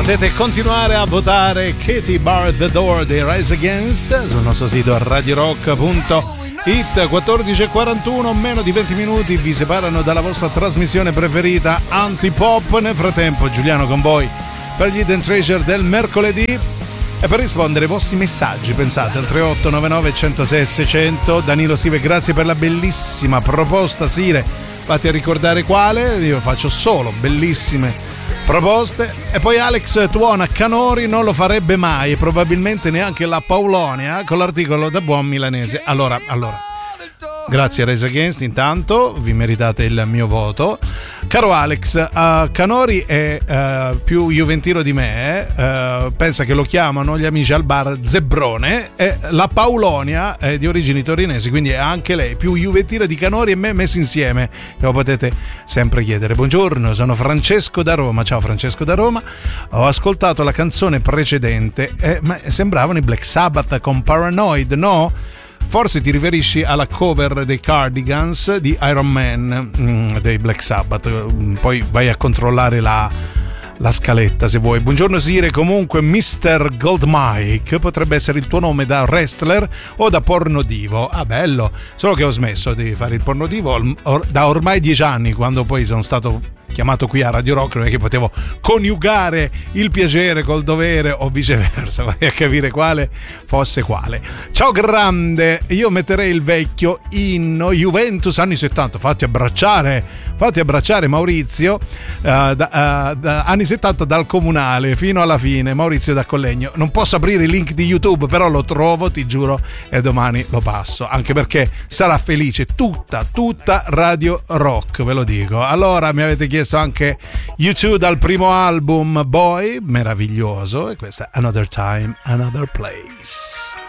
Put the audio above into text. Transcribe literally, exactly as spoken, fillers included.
Potete continuare a votare Katy Bar The Door dei Rise Against sul nostro sito radio rock punto it. quattordici e quarantuno, meno di venti minuti vi separano dalla vostra trasmissione preferita Antipop. Nel frattempo Giuliano con voi per gli Hidden Treasure del mercoledì e per rispondere ai vostri messaggi pensate al tre otto nove nove uno zero sei sei zero zero. Danilo Sive, grazie per la bellissima proposta. Sire, fate a ricordare quale, io faccio solo bellissime proposte. E poi Alex tuona Canori non lo farebbe mai, probabilmente neanche la Paulonia, con l'articolo da buon milanese. Allora, allora grazie a Rise Against, intanto vi meritate il mio voto. Caro Alex, uh, Canori è uh, più juventino di me, uh, pensa che lo chiamano gli amici al bar Zebrone, e la Paulonia è di origini torinesi, quindi è anche lei più juventina di Canori e me messi insieme. Lo potete sempre chiedere. Buongiorno, sono Francesco da Roma. Ciao Francesco da Roma. Ho ascoltato la canzone precedente, eh, ma sembravano i Black Sabbath con Paranoid, no? Forse ti riferisci alla cover dei Cardigans di Iron Man mm, dei Black Sabbath. Poi vai a controllare la, la scaletta se vuoi. Buongiorno Sire, comunque mister Gold Mike potrebbe essere il tuo nome da wrestler o da pornodivo. Ah, bello, solo che ho smesso di fare il pornodivo or- da ormai dieci anni, quando poi sono stato chiamato qui a Radio Rock, non è che potevo coniugare il piacere col dovere o viceversa, vai a capire quale fosse quale. Ciao grande, io metterei il vecchio inno Juventus anni settanta, fatti abbracciare, fatti abbracciare Maurizio, uh, da, uh, da anni settanta dal comunale fino alla fine, Maurizio da Collegno. Non posso aprire il link di YouTube, però lo trovo, ti giuro, e domani lo passo, anche perché sarà felice tutta, tutta Radio Rock, ve lo dico. Allora, mi avete chiesto anche U due dal primo album Boy, meraviglioso, e questa è Another Time, Another Place.